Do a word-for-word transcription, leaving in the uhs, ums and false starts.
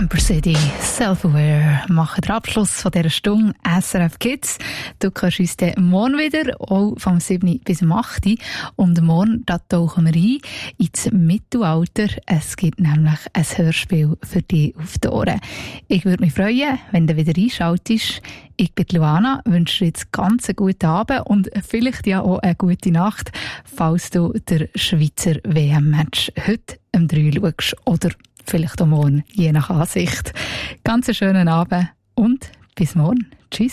Camper City, Self-Aware, machen den Abschluss von dieser Stunde S R F Kids. Du hörst uns dann morgen wieder, auch vom sieben bis acht. Und morgen da tauchen wir ein ins Mittelalter. Es gibt nämlich ein Hörspiel für dich auf die Ohren. Ich würde mich freuen, wenn du wieder einschaltest. Ich bin Luana, wünsche dir jetzt ganz einen guten Abend und vielleicht ja auch eine gute Nacht, falls du der Schweizer W M-Match heute um drei schaust oder vielleicht auch morgen, je nach Ansicht. Ganz einen schönen Abend und bis morgen. Tschüss.